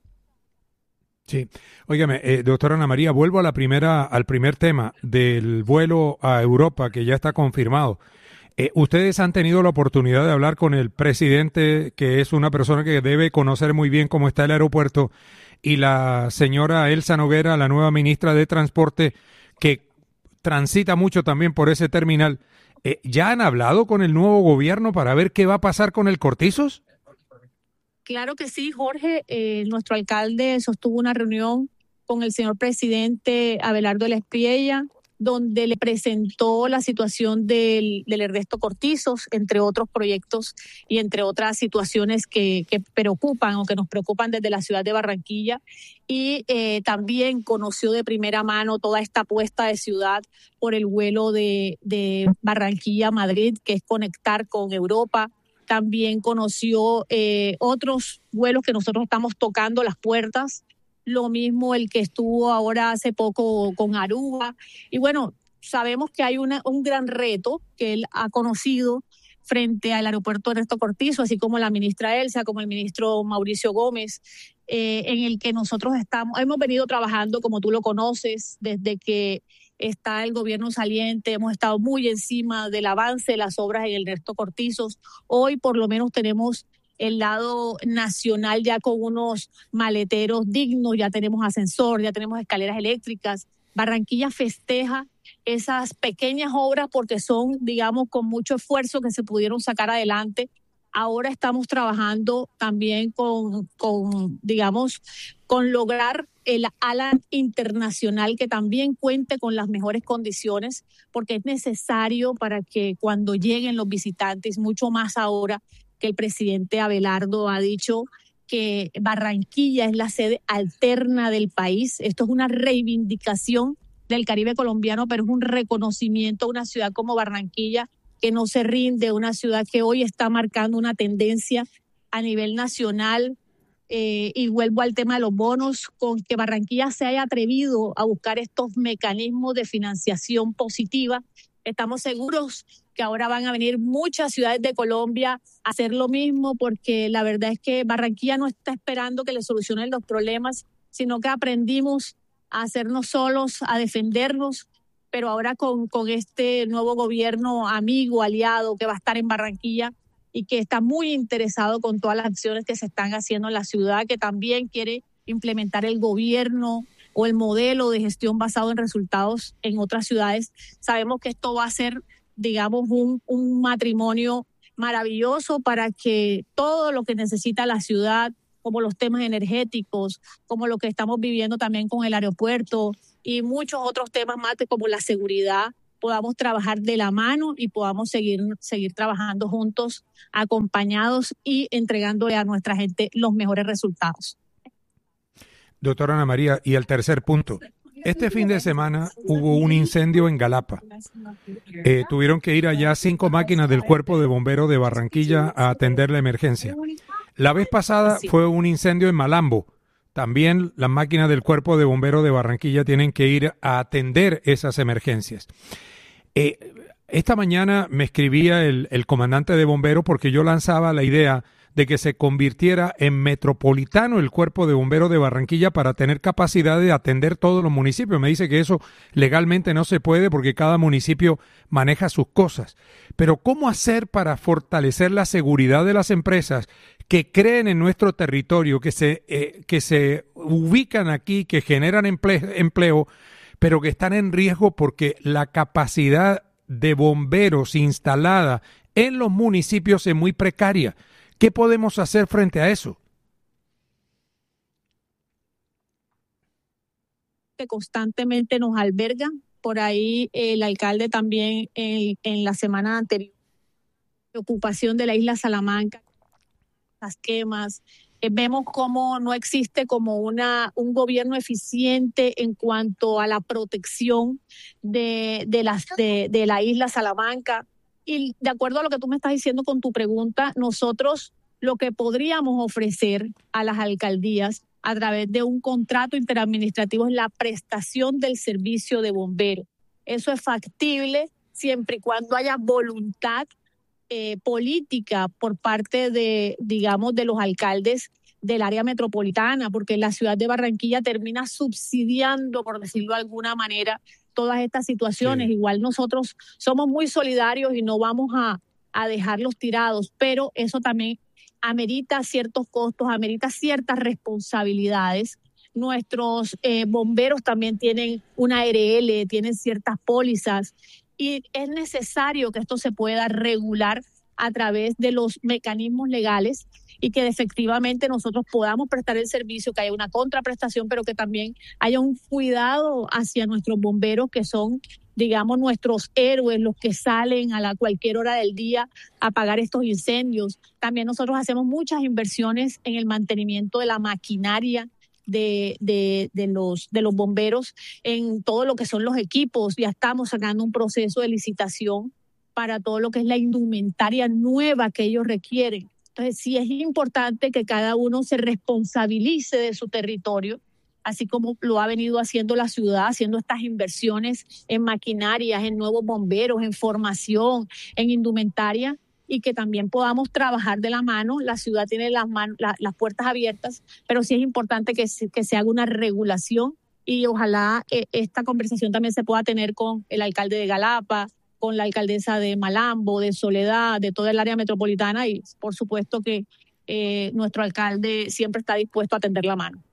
Sí. Óigame, eh, doctora Ana María, vuelvo a la primera, al primer tema del vuelo a Europa, que ya está confirmado. Eh, ustedes han tenido la oportunidad de hablar con el presidente, que es una persona que debe conocer muy bien cómo está el aeropuerto, y la señora Elsa Noguera, la nueva ministra de Transporte, que transita mucho también por ese terminal. Eh, ¿Ya han hablado con el nuevo gobierno para ver qué va a pasar con el Cortizos? Claro que sí, Jorge. Eh, nuestro alcalde sostuvo una reunión con el señor presidente Abelardo Lespriella, donde le presentó la situación del, del Ernesto Cortizos, entre otros proyectos y entre otras situaciones que, que preocupan o que nos preocupan desde la ciudad de Barranquilla. Y eh, también conoció de primera mano toda esta apuesta de ciudad por el vuelo de, de Barranquilla a Madrid, que es conectar con Europa. También conoció eh, otros vuelos que nosotros estamos tocando las puertas, lo mismo el que estuvo ahora hace poco con Aruba. Y bueno, sabemos que hay una, un gran reto que él ha conocido frente al aeropuerto Ernesto Cortizo, así como la ministra Elsa, como el ministro Mauricio Gómez, eh, en el que nosotros estamos, hemos venido trabajando, como tú lo conoces, desde que está el gobierno saliente, hemos estado muy encima del avance de las obras en el Ernesto Cortizos. Hoy por lo menos tenemos el lado nacional ya con unos maleteros dignos, ya tenemos ascensor, ya tenemos escaleras eléctricas. Barranquilla festeja esas pequeñas obras porque son, digamos, con mucho esfuerzo que se pudieron sacar adelante. Ahora estamos trabajando también con, con digamos, con lograr el ala internacional que también cuente con las mejores condiciones, porque es necesario para que cuando lleguen los visitantes, mucho más ahora que el presidente Abelardo ha dicho que Barranquilla es la sede alterna del país. Esto es una reivindicación del Caribe colombiano, pero es un reconocimiento a una ciudad como Barranquilla que no se rinde, una ciudad que hoy está marcando una tendencia a nivel nacional. Eh, y vuelvo al tema de los bonos, con que Barranquilla se haya atrevido a buscar estos mecanismos de financiación positiva Estamos seguros que ahora van a venir muchas ciudades de Colombia a hacer lo mismo, porque la verdad es que Barranquilla no está esperando que le solucionen los problemas, sino que aprendimos a hacernos solos, a defendernos, pero ahora con, con este nuevo gobierno amigo, aliado, que va a estar en Barranquilla y que está muy interesado con todas las acciones que se están haciendo en la ciudad, que también quiere implementar el gobierno o el modelo de gestión basado en resultados en otras ciudades. Sabemos que esto va a ser, digamos, un, un matrimonio maravilloso para que todo lo que necesita la ciudad, como los temas energéticos, como lo que estamos viviendo también con el aeropuerto y muchos otros temas más como la seguridad, podamos trabajar de la mano y podamos seguir, seguir trabajando juntos, acompañados y entregándole a nuestra gente los mejores resultados. Doctora Ana María, y el tercer punto. Este fin de semana hubo un incendio en Galapa. Eh, tuvieron que ir allá cinco máquinas del Cuerpo de Bomberos de Barranquilla a atender la emergencia. La vez pasada fue un incendio en Malambo. También las máquinas del Cuerpo de Bomberos de Barranquilla tienen que ir a atender esas emergencias. Eh, esta mañana me escribía el, el comandante de bomberos porque yo lanzaba la idea de que se convirtiera en metropolitano el Cuerpo de Bomberos de Barranquilla para tener capacidad de atender todos los municipios. Me dice que eso legalmente no se puede porque cada municipio maneja sus cosas. Pero ¿cómo hacer para fortalecer la seguridad de las empresas que creen en nuestro territorio, que se, eh, que se ubican aquí, que generan emple- empleo, pero que están en riesgo porque la capacidad de bomberos instalada en los municipios es muy precaria? ¿Qué podemos hacer frente a eso? Que constantemente nos alberga. Por ahí el alcalde también en, en la semana anterior, preocupación de la isla Salamanca, las quemas. Eh, vemos cómo no existe como una un gobierno eficiente en cuanto a la protección de, de, las, de, de la isla Salamanca. Y de acuerdo a lo que tú me estás diciendo con tu pregunta, nosotros lo que podríamos ofrecer a las alcaldías a través de un contrato interadministrativo es la prestación del servicio de bombero. Eso es factible siempre y cuando haya voluntad eh, política por parte de, digamos, de los alcaldes del área metropolitana, porque la ciudad de Barranquilla termina subsidiando, por decirlo de alguna manera, todas estas situaciones. Sí. Igual nosotros somos muy solidarios y no vamos a, a dejarlos tirados, pero eso también amerita ciertos costos, amerita ciertas responsabilidades. Nuestros eh, bomberos también tienen una A R L, tienen ciertas pólizas y es necesario que esto se pueda regular a través de los mecanismos legales y que efectivamente nosotros podamos prestar el servicio, que haya una contraprestación, pero que también haya un cuidado hacia nuestros bomberos, que son, digamos, nuestros héroes, los que salen a la cualquier hora del día a apagar estos incendios. También nosotros hacemos muchas inversiones en el mantenimiento de la maquinaria de, de, de, los, de los bomberos, en todo lo que son los equipos. Ya estamos sacando un proceso de licitación para todo lo que es la indumentaria nueva que ellos requieren. Entonces, sí es importante que cada uno se responsabilice de su territorio, así como lo ha venido haciendo la ciudad, haciendo estas inversiones en maquinarias, en nuevos bomberos, en formación, en indumentaria, y que también podamos trabajar de la mano. La ciudad tiene las, man- la, las puertas abiertas, pero sí es importante que se, que se haga una regulación y ojalá eh, esta conversación también se pueda tener con el alcalde de Galapa, con la alcaldesa de Malambo, de Soledad, de toda el área metropolitana, y por supuesto que eh, nuestro alcalde siempre está dispuesto a tender la mano.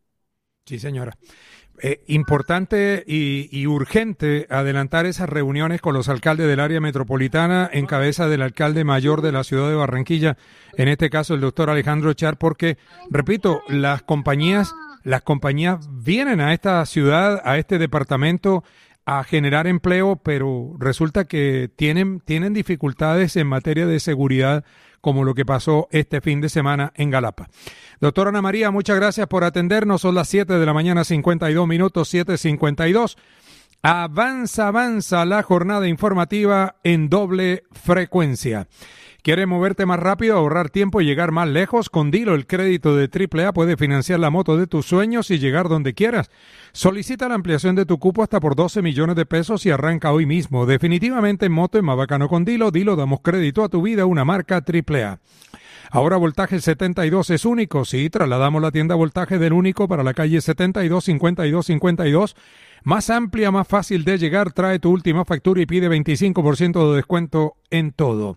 Sí, señora. Eh, importante y, y urgente adelantar esas reuniones con los alcaldes del área metropolitana en cabeza del alcalde mayor de la ciudad de Barranquilla, en este caso el doctor Alejandro Char, porque, repito, las compañías, las compañías vienen a esta ciudad, a este departamento, a generar empleo, pero resulta que tienen, tienen dificultades en materia de seguridad, como lo que pasó este fin de semana en Galapa. Doctora Ana María, muchas gracias por atendernos. Son las siete de la mañana, cincuenta y dos minutos, siete cincuenta y dos. Avanza, avanza la jornada informativa en doble frecuencia. ¿Quieres moverte más rápido, ahorrar tiempo y llegar más lejos? Con Dilo, el crédito de triple A puede financiar la moto de tus sueños y llegar donde quieras. Solicita la ampliación de tu cupo hasta por doce millones de pesos y arranca hoy mismo. Definitivamente en moto es más bacano con Dilo. Dilo, damos crédito a tu vida, una marca triple A. Ahora Voltaje setenta y dos es único. Sí, trasladamos la tienda Voltaje del único para la calle setenta y dos, cincuenta y dos, cincuenta y dos. Más amplia, más fácil de llegar. Trae tu última factura y pide veinticinco por ciento de descuento en todo.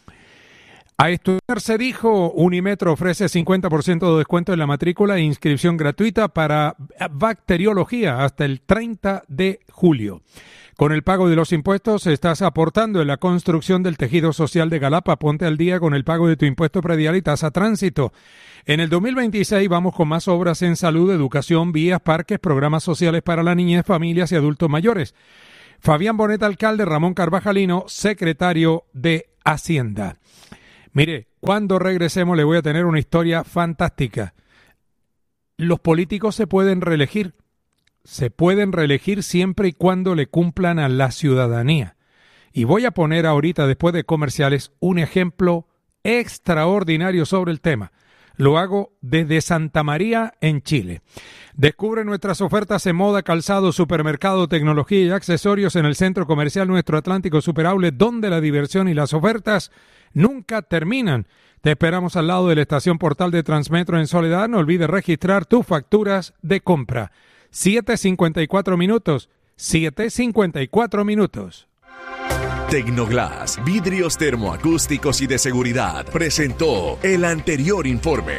A estudiar se dijo, Unimetro ofrece cincuenta por ciento de descuento en la matrícula e inscripción gratuita para bacteriología hasta el treinta de julio. Con el pago de los impuestos estás aportando en la construcción del tejido social de Galapa. Ponte al día con el pago de tu impuesto predial y tasa tránsito. En el dos mil veintiséis vamos con más obras en salud, educación, vías, parques, programas sociales para la niñez, familias y adultos mayores. Fabián Bonet, alcalde, Ramón Carvajalino, secretario de Hacienda. Mire, cuando regresemos le voy a tener una historia fantástica. Los políticos se pueden reelegir. Se pueden reelegir siempre y cuando le cumplan a la ciudadanía. Y voy a poner ahorita, después de comerciales, un ejemplo extraordinario sobre el tema. Lo hago desde Santa María, en Chile. Descubre nuestras ofertas en moda, calzado, supermercado, tecnología y accesorios en el Centro Comercial Nuestro Atlántico Super Outlet, donde la diversión y las ofertas nunca terminan. Te esperamos al lado de la estación Portal de Transmetro en Soledad. No olvides registrar tus facturas de compra. siete cincuenta y cuatro minutos. siete cincuenta y cuatro minutos. Tecnoglass, vidrios termoacústicos y de seguridad, presentó el anterior informe.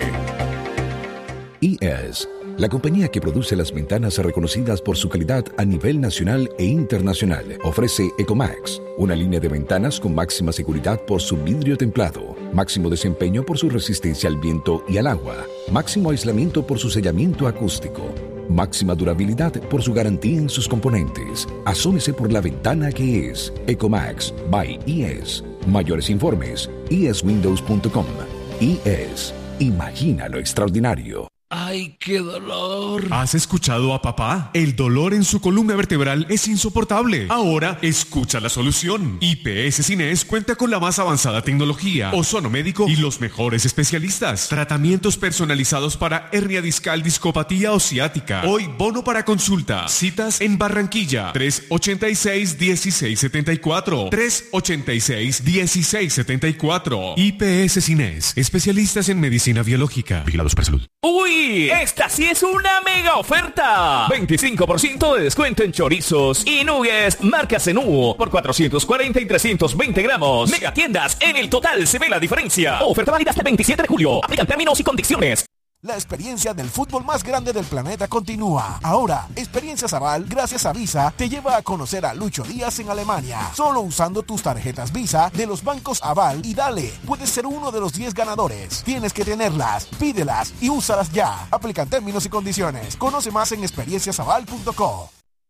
I E S, la compañía que produce las ventanas reconocidas por su calidad a nivel nacional e internacional, ofrece Ecomax, una línea de ventanas con máxima seguridad por su vidrio templado, máximo desempeño por su resistencia al viento y al agua, máximo aislamiento por su sellamiento acústico, máxima durabilidad por su garantía en sus componentes. Asómese por la ventana que es Ecomax by I E S. Mayores informes, i e s windows punto com. I E S. Imagina lo extraordinario. ¡Ay, qué dolor! ¿Has escuchado a papá? El dolor en su columna vertebral es insoportable. Ahora, escucha la solución. I P S Cines cuenta con la más avanzada tecnología, ozono médico y los mejores especialistas. Tratamientos personalizados para hernia discal, discopatía o ciática. Hoy, bono para consulta. Citas en Barranquilla. tres ochenta y seis, dieciséis setenta y cuatro. tres ochenta y seis, dieciséis setenta y cuatro. I P S Cines. Especialistas en medicina biológica. Vigilados por salud. ¡Uy! ¡Esta sí es una mega oferta! veinticinco por ciento de descuento en chorizos y nuggets marca Zenú por cuatrocientos cuarenta y trescientos veinte gramos. Mega tiendas, en el total se ve la diferencia. Oferta válida hasta el veintisiete de julio. Aplican términos y condiciones. La experiencia del fútbol más grande del planeta continúa. Ahora, Experiencias Aval, gracias a Visa, te lleva a conocer a Lucho Díaz en Alemania. Solo usando tus tarjetas Visa de los bancos Aval y dale, puedes ser uno de los diez ganadores. Tienes que tenerlas, pídelas y úsalas ya. Aplican términos y condiciones. Conoce más en experiencias aval punto co.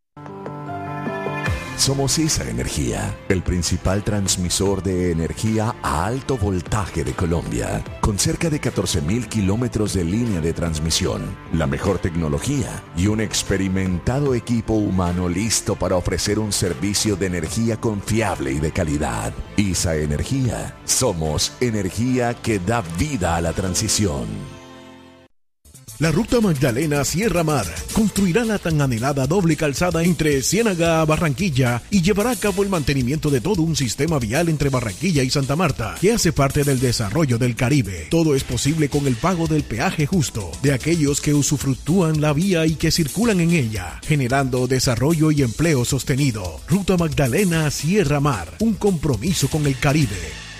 Somos ISA Energía, el principal transmisor de energía a alto voltaje de Colombia, con cerca de catorce mil kilómetros de línea de transmisión, la mejor tecnología y un experimentado equipo humano listo para ofrecer un servicio de energía confiable y de calidad. ISA Energía, somos energía que da vida a la transición. La Ruta Magdalena Sierra Mar construirá la tan anhelada doble calzada entre Ciénaga a Barranquilla y llevará a cabo el mantenimiento de todo un sistema vial entre Barranquilla y Santa Marta, que hace parte del desarrollo del Caribe. Todo es posible con el pago del peaje justo de aquellos que usufructúan la vía y que circulan en ella, generando desarrollo y empleo sostenido. Ruta Magdalena Sierra Mar, un compromiso con el Caribe.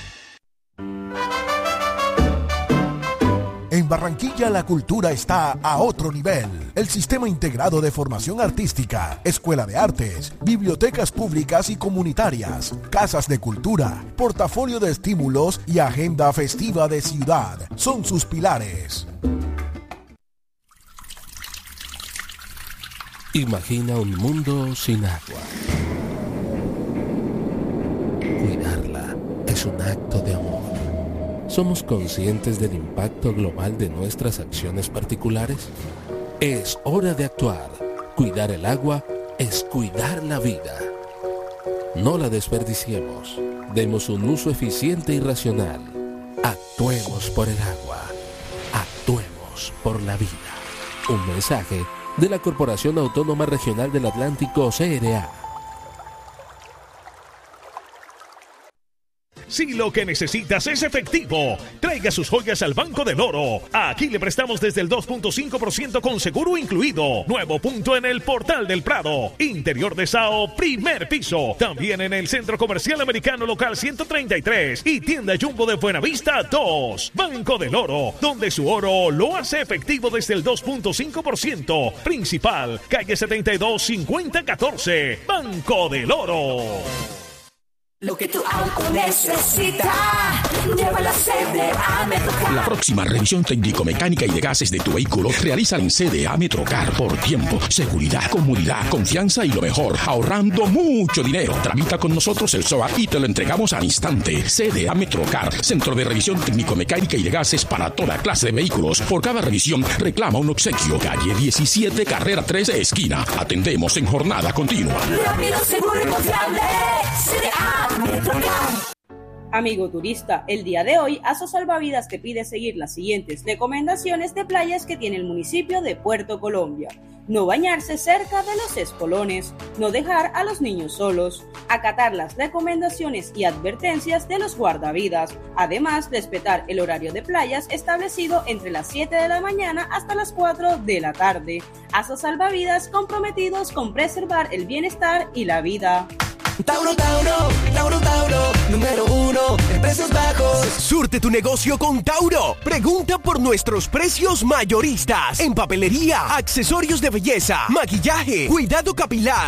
En Barranquilla la cultura está a otro nivel. El Sistema Integrado de Formación Artística, Escuela de Artes, bibliotecas públicas y comunitarias, casas de cultura, portafolio de estímulos y agenda festiva de ciudad son sus pilares. Imagina un mundo sin agua. Cuidarla es un acto de amor. ¿Somos conscientes del impacto global de nuestras acciones particulares? Es hora de actuar. Cuidar el agua es cuidar la vida. No la desperdiciemos. Demos un uso eficiente y racional. Actuemos por el agua. Actuemos por la vida. Un mensaje de la Corporación Autónoma Regional del Atlántico, C R A. Si lo que necesitas es efectivo, traiga sus joyas al Banco del Oro. Aquí le prestamos desde el dos punto cinco por ciento con seguro incluido. Nuevo punto en el Portal del Prado. Interior de Sao, primer piso. También en el Centro Comercial Americano Local ciento treinta y tres y Tienda Jumbo de Buenavista dos. Banco del Oro, donde su oro lo hace efectivo desde el dos punto cinco por ciento. Principal, calle setenta y dos, cincuenta catorce. Banco del Oro. Lo que tu auto necesita, llévala a C D A Metrocar. La próxima revisión técnico-mecánica y de gases de tu vehículo realiza en C D A Metrocar por tiempo, seguridad, comodidad, confianza y lo mejor, ahorrando mucho dinero. Tramita con nosotros el S O A y te lo entregamos al instante. C D A Metrocar, centro de revisión técnico-mecánica y de gases para toda clase de vehículos. Por cada revisión reclama un obsequio. Calle diecisiete, carrera tres, esquina. Atendemos en jornada continua. Rápido, seguro y confiable. C D A. Amigo turista, el día de hoy Aso Salvavidas te pide seguir las siguientes recomendaciones de playas que tiene el municipio de Puerto Colombia. No bañarse cerca de los espolones, no dejar a los niños solos, acatar las recomendaciones y advertencias de los guardavidas, además respetar el horario de playas establecido entre las siete de la mañana hasta las cuatro de la tarde. Aso Salvavidas, comprometidos con preservar el bienestar y la vida. Tauro, Tauro, Tauro, Tauro, número uno en precios bajos. Surte tu negocio con Tauro. Pregunta por nuestros precios mayoristas en papelería, accesorios de belleza, maquillaje, cuidado capilar,